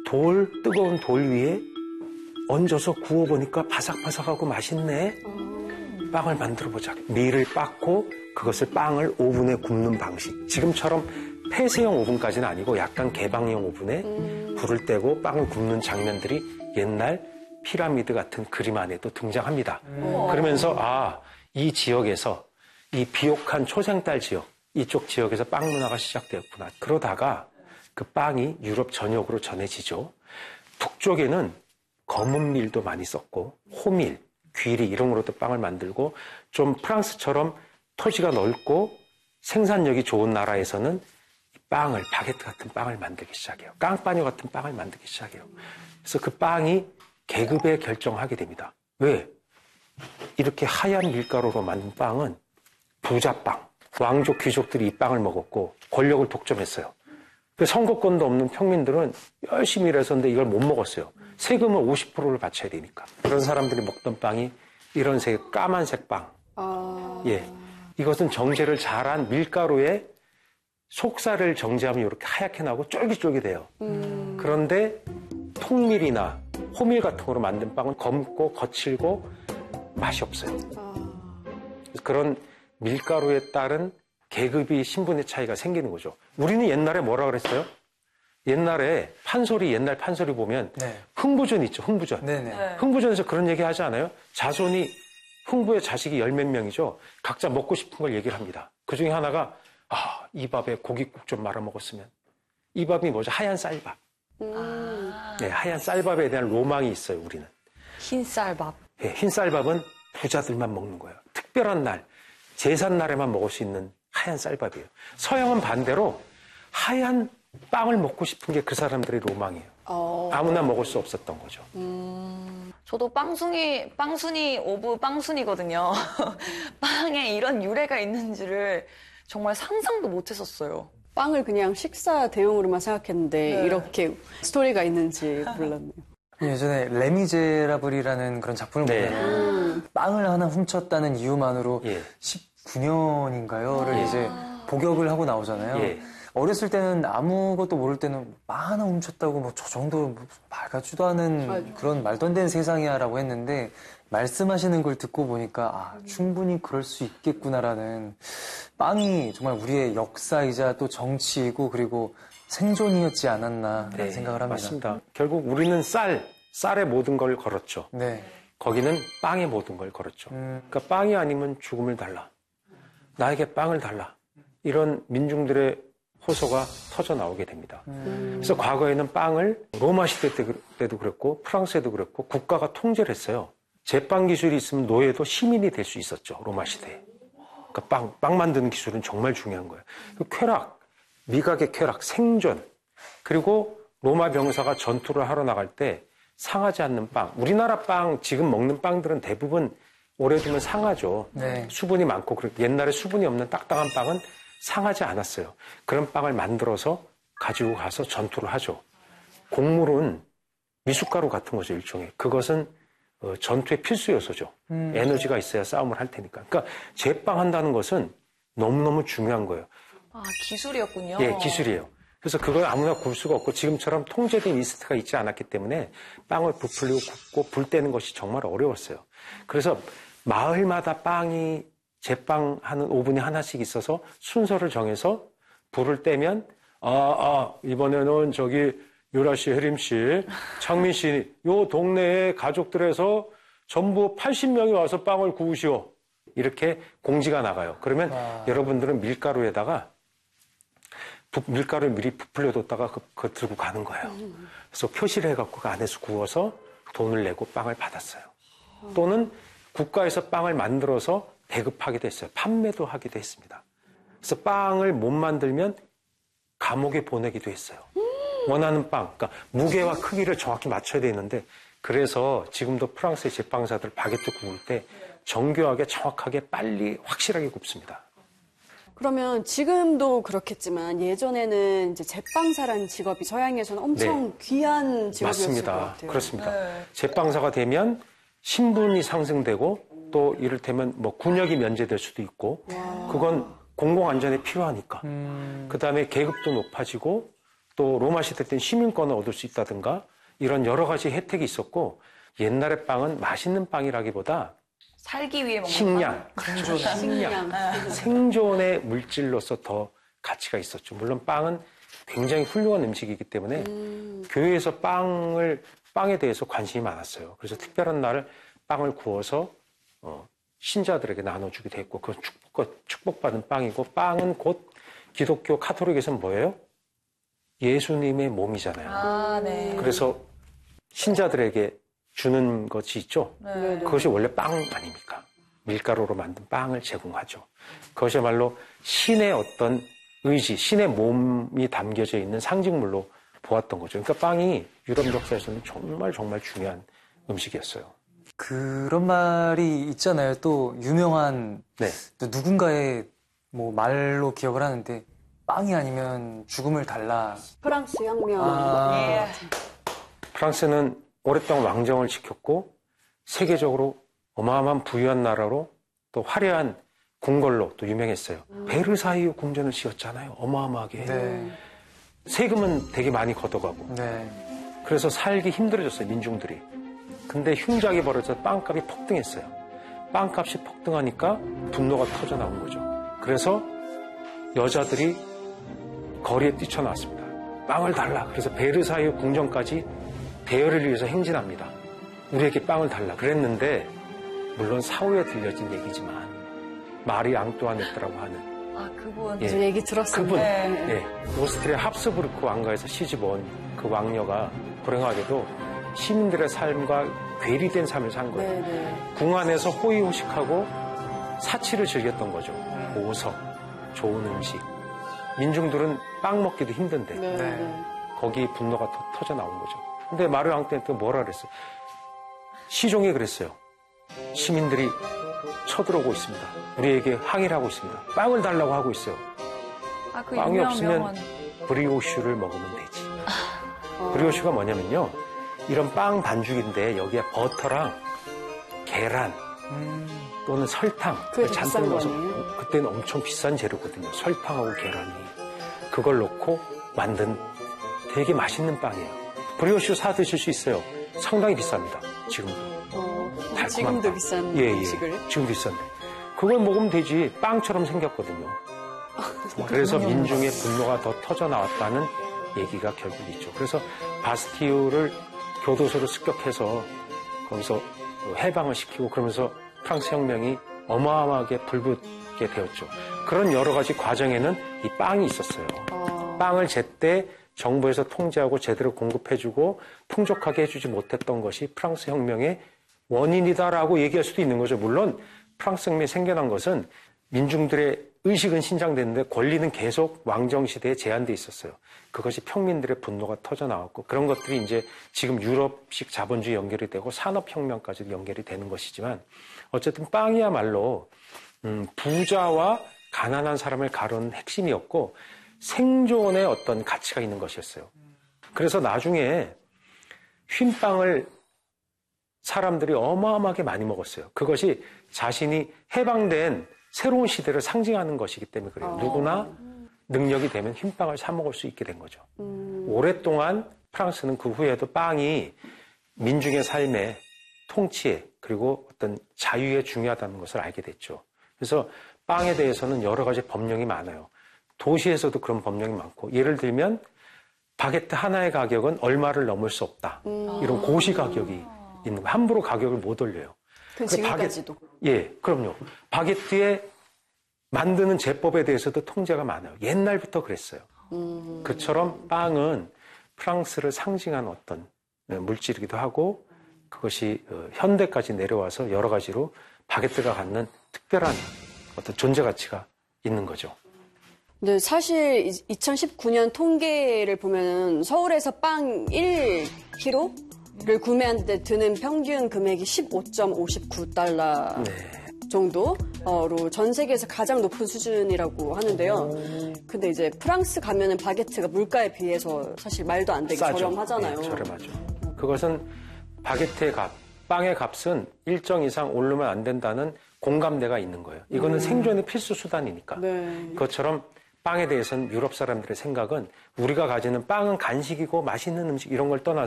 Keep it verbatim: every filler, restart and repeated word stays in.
돌, 뜨거운 돌 위에 얹어서 구워보니까 바삭바삭하고 맛있네. 빵을 만들어보자. 밀을 빻고 그것을 빵을 오븐에 굽는 방식. 지금처럼 폐쇄형 오븐까지는 아니고 약간 개방형 오븐에 음. 불을 떼고 빵을 굽는 장면들이 옛날 피라미드 같은 그림 안에도 등장합니다. 음. 그러면서 아, 이 지역에서 이 비옥한 초생딸 지역, 이쪽 지역에서 빵 문화가 시작되었구나. 그러다가 그 빵이 유럽 전역으로 전해지죠. 북쪽에는 검은 밀도 많이 썼고 호밀, 귀리 이런 거로도 빵을 만들고 좀 프랑스처럼 토지가 넓고 생산력이 좋은 나라에서는 빵을, 바게트 같은 빵을 만들기 시작해요. 깡빠뇨 같은 빵을 만들기 시작해요. 그래서 그 빵이 계급에 결정하게 됩니다. 왜? 이렇게 하얀 밀가루로 만든 빵은 부자빵, 왕족 귀족들이 이 빵을 먹었고 권력을 독점했어요. 선거권도 없는 평민들은 열심히 일해서는데 이걸 못 먹었어요. 세금을 오십 퍼센트를 바쳐야 되니까. 그런 사람들이 먹던 빵이 이런 색, 까만색 빵. 아... 예, 이것은 정제를 잘한 밀가루에 속살을 정제하면 이렇게 하얗게 나고 쫄깃쫄깃해요. 음... 그런데 통밀이나 호밀 같은 거로 만든 빵은 검고 거칠고 맛이 없어요. 아... 그런 밀가루에 따른 계급이 신분의 차이가 생기는 거죠. 우리는 옛날에 뭐라 그랬어요? 옛날에 판소리, 옛날 판소리 보면 네. 흥부전 있죠, 흥부전. 네네. 흥부전에서 그런 얘기 하지 않아요? 자손이, 흥부의 자식이 열 몇 명이죠. 각자 먹고 싶은 걸 얘기를 합니다. 그 중에 하나가 아, 이 밥에 고깃국 좀 말아 먹었으면. 이 밥이 뭐죠? 하얀 쌀밥. 음. 네, 하얀 쌀밥에 대한 로망이 있어요, 우리는. 흰 쌀밥. 네, 흰 쌀밥은 부자들만 먹는 거예요. 특별한 날, 제삿날에만 먹을 수 있는 하얀 쌀밥이에요. 서양은 반대로 하얀 빵을 먹고 싶은 게 그 사람들의 로망이에요. 어... 아무나 먹을 수 없었던 거죠. 음... 저도 빵순이, 빵순이 오브 빵순이거든요. 빵에 이런 유래가 있는 줄을 정말 상상도 못 했었어요. 빵을 그냥 식사 대용으로만 생각했는데 네. 이렇게 스토리가 있는지 몰랐네요. 예전에 레미제라블이라는 그런 작품을 네. 보면 음. 빵을 하나 훔쳤다는 이유만으로 예. 십구 년인가요를 아. 이제 복역을 하고 나오잖아요. 예. 어렸을 때는 아무것도 모를 때는 빵 하나 훔쳤다고 뭐 저 정도 말 같지도 않은 아유. 그런 말도 안 되는 세상이야라고 했는데 말씀하시는 걸 듣고 보니까 아, 충분히 그럴 수 있겠구나라는 빵이 정말 우리의 역사이자 또 정치이고 그리고 생존이었지 않았나 네, 생각을 합니다. 맞습니다. 결국 우리는 쌀, 쌀의 모든 걸 걸었죠. 네. 거기는 빵의 모든 걸 걸었죠. 음. 그러니까 빵이 아니면 죽음을 달라. 나에게 빵을 달라. 이런 민중들의 호소가 터져 나오게 됩니다. 음. 그래서 과거에는 빵을 로마 시대 때도 그랬고 프랑스에도 그랬고 국가가 통제를 했어요. 제빵 기술이 있으면 노예도 시민이 될 수 있었죠. 로마 시대에. 그러니까 빵, 빵 만드는 기술은 정말 중요한 거예요. 쾌락, 미각의 쾌락, 생존. 그리고 로마 병사가 전투를 하러 나갈 때 상하지 않는 빵. 우리나라 빵, 지금 먹는 빵들은 대부분 오래 두면 상하죠. 네. 수분이 많고 옛날에 수분이 없는 딱딱한 빵은 상하지 않았어요. 그런 빵을 만들어서 가지고 가서 전투를 하죠. 곡물은 미숫가루 같은 거죠, 일종의. 그것은 어, 전투의 필수 요소죠. 음. 에너지가 있어야 싸움을 할 테니까. 그러니까 제빵 한다는 것은 너무너무 중요한 거예요. 아, 기술이었군요. 예, 기술이에요. 그래서 그걸 아무나 굴 수가 없고 지금처럼 통제된 리스트가 있지 않았기 때문에 빵을 부풀리고 굽고 불 떼는 것이 정말 어려웠어요. 그래서 마을마다 빵이 제빵하는 오븐이 하나씩 있어서 순서를 정해서 불을 떼면 아, 아 이번에는 저기 유라 씨, 혜림 씨, 창민 씨, 요 동네의 가족들에서 전부 팔십 명이 와서 빵을 구우시오. 이렇게 공지가 나가요. 그러면 와. 여러분들은 밀가루에다가 부, 밀가루를 미리 부풀려뒀다가 그, 그거 들고 가는 거예요. 그래서 표시를 해갖고 그 안에서 구워서 돈을 내고 빵을 받았어요. 또는 국가에서 빵을 만들어서 배급하기도 했어요. 판매도 하기도 했습니다. 그래서 빵을 못 만들면 감옥에 보내기도 했어요. 원하는 빵, 그러니까 무게와 크기를 정확히 맞춰야 되는데 그래서 지금도 프랑스의 제빵사들 바게트 구울 때 정교하게 정확하게 빨리 확실하게 굽습니다. 그러면 지금도 그렇겠지만 예전에는 이제 제빵사라는 직업이 서양에서는 엄청 네. 귀한 직업이었을 맞습니다. 것 같아요. 그렇습니다. 네. 제빵사가 되면 신분이 상승되고 또 이를테면 뭐 군역이 면제될 수도 있고 와. 그건 공공안전에 필요하니까. 음. 그다음에 계급도 높아지고 또 로마 시대 때는 시민권을 얻을 수 있다든가 이런 여러 가지 혜택이 있었고 옛날의 빵은 맛있는 빵이라기보다 살기 위해 먹는 식량, 빵? 그렇죠. 식량, 생존의 물질로서 더 가치가 있었죠. 물론 빵은 굉장히 훌륭한 음식이기 때문에 음. 교회에서 빵을 빵에 대해서 관심이 많았어요. 그래서 특별한 날을 빵을 구워서 어, 신자들에게 나눠주기도 했고 그건 축복, 축복받은 빵이고 빵은 곧 기독교 카톨릭에서는 뭐예요? 예수님의 몸이잖아요. 아, 네. 그래서 신자들에게 주는 것이 있죠. 네. 그것이 원래 빵 아닙니까? 밀가루로 만든 빵을 제공하죠. 그것이야말로 신의 어떤 의지, 신의 몸이 담겨져 있는 상징물로 보았던 거죠. 그러니까 빵이 유럽 역사에서는 정말 정말 중요한 음식이었어요. 그런 말이 있잖아요. 또 유명한 네. 또 누군가의 뭐 말로 기억을 하는데 빵이 아니면 죽음을 달라. 프랑스 혁명. 아. 예. 프랑스는 오랫동안 왕정을 지켰고 세계적으로 어마어마한 부유한 나라로 또 화려한 궁궐로 또 유명했어요. 음. 베르사유 궁전을 지었잖아요. 어마어마하게. 네. 세금은 되게 많이 걷어가고. 네. 그래서 살기 힘들어졌어요. 민중들이. 근데 흉작이 벌어져서 빵값이 폭등했어요. 빵값이 폭등하니까 분노가 터져 나온 거죠. 그래서 여자들이 거리에 뛰쳐나왔습니다. 빵을 달라. 그래서 베르사유 궁전까지 대여를 위해서 행진합니다. 우리에게 빵을 달라. 그랬는데 물론 사후에 들려진 얘기지만 마리 앙뚜아네트라고 하는 아, 그분. 예. 저 얘기 들었어요. 그분, 네. 예. 오스트리아 합스부르크 왕가에서 시집온 그 왕녀가 불행하게도 시민들의 삶과 괴리된 삶을 산 거예요. 네, 네. 궁 안에서 호의호식하고 사치를 즐겼던 거죠. 보석, 좋은 음식. 민중들은 빵 먹기도 힘든데 네, 네. 네. 거기 분노가 터, 터져 나온 거죠. 근데 마리 앙뚜아네트가 뭐라 그랬어요? 시종이 그랬어요. 시민들이 쳐들어오고 있습니다. 우리에게 항의를 하고 있습니다. 빵을 달라고 하고 있어요. 아, 그 빵이 유명 없으면 명언. 브리오슈를 먹으면 되지. 브리오슈가 뭐냐면요. 이런 빵 반죽인데 여기에 버터랑 계란 음. 또는 설탕 그게 더 잔뜩 비싼 넣어서 거네요? 그때는 엄청 비싼 재료거든요. 설탕하고 계란이. 그걸 넣고 만든 되게 맛있는 빵이에요. 브리오슈 사 드실 수 있어요. 상당히 비쌉니다. 지금도. 어, 달콤한 지금도 빵. 비싼 예, 예. 음식을. 지금도 비싼데. 그걸 먹으면 되지. 빵처럼 생겼거든요. 그래서 민중의 분노가 더 터져 나왔다는 얘기가 결국 있죠. 그래서 바스티유를 교도소로 습격해서 거기서 해방을 시키고 그러면서 프랑스 혁명이 어마어마하게 불붙게 되었죠. 그런 여러 가지 과정에는 이 빵이 있었어요. 어. 빵을 제때 정부에서 통제하고 제대로 공급해주고 풍족하게 해주지 못했던 것이 프랑스 혁명의 원인이다라고 얘기할 수도 있는 거죠. 물론 프랑스 혁명이 생겨난 것은 민중들의 의식은 신장됐는데 권리는 계속 왕정시대에 제한돼 있었어요. 그것이 평민들의 분노가 터져 나왔고 그런 것들이 이제 지금 유럽식 자본주의 연결이 되고 산업혁명까지도 연결이 되는 것이지만 어쨌든 빵이야말로 음, 부자와 가난한 사람을 가르는 핵심이었고 생존의 어떤 가치가 있는 것이었어요. 그래서 나중에 흰빵을 사람들이 어마어마하게 많이 먹었어요. 그것이 자신이 해방된 새로운 시대를 상징하는 것이기 때문에 그래요. 어. 누구나 능력이 되면 흰빵을 사 먹을 수 있게 된 거죠. 음. 오랫동안 프랑스는 그 후에도 빵이 민중의 삶에 통치에 그리고 어떤 자유에 중요하다는 것을 알게 됐죠. 그래서 빵에 대해서는 여러 가지 법령이 많아요. 도시에서도 그런 법령이 많고 예를 들면 바게트 하나의 가격은 얼마를 넘을 수 없다. 음. 이런 고시 가격이 있는 거예요. 함부로 가격을 못 올려요. 그 지금까지도. 바게... 예, 그럼요. 바게트에 만드는 제법에 대해서도 통제가 많아요. 옛날부터 그랬어요. 음. 그처럼 빵은 프랑스를 상징하는 어떤 물질이기도 하고 그것이 현대까지 내려와서 여러 가지로 바게트가 갖는 특별한 어떤 존재 가치가 있는 거죠. 네, 사실 이천십구 년 통계를 보면 서울에서 빵 일 킬로그램를 구매하는데 드는 평균 금액이 십오 점 오십구 달러 네. 정도로 전 세계에서 가장 높은 수준이라고 하는데요. 근데 이제 프랑스 가면은 바게트가 물가에 비해서 사실 말도 안 되게 싸죠. 저렴하잖아요. 네, 저렴하죠. 그것은 바게트의 값, 빵의 값은 일정 이상 오르면 안 된다는 공감대가 있는 거예요. 이거는 음. 생존의 필수 수단이니까. 네. 그것처럼 빵에 대해서는 유럽 사람들의 생각은 우리가 가지는 빵은 간식이고 맛있는 음식 이런 걸 떠나서